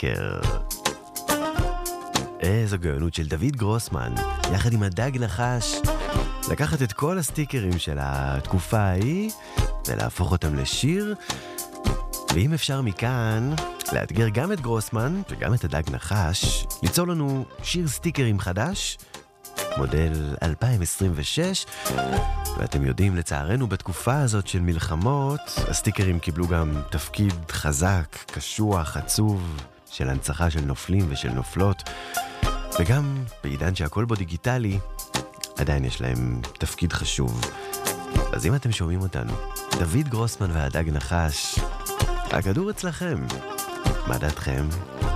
סטיקר. איזו גאונות של דוד גרוסמן, יחד עם הדג נחש, לקחת את כל הסטיקרים של התקופה ההיא ולהפוך אותם לשיר, ואם אפשר מכאן לאתגר גם את גרוסמן וגם את הדג נחש ליצור לנו שיר סטיקרים חדש, מודל 2026. ואתם יודעים, לצערנו בתקופה הזאת של מלחמות הסטיקרים קיבלו גם תפקיד חזק, קשוח, עצוב, של הנצחה של נופלים ושל נופלות, וגם בעידן שהכל בו דיגיטלי עדיין יש להם תפקיד חשוב. אז אם אתם שומעים אותנו, דוד גרוסמן והדג נחש, הכדור אצלכם. מה דעתכם?